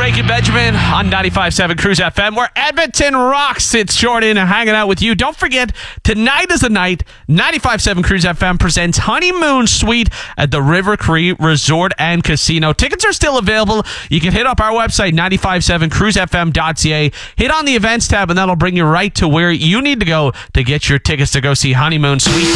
Waking Benjamin on 95.7 Cruise FM, where Edmonton rocks. It's Jordan hanging out with you. Don't forget, tonight is the night 95.7 Cruise FM presents Honeymoon Suite at the River Cree Resort and Casino. Tickets are still available. You can hit up our website, 957cruisefm.ca. Hit on the events tab, and that'll bring you right to where you need to go to get your tickets to go see Honeymoon Suite.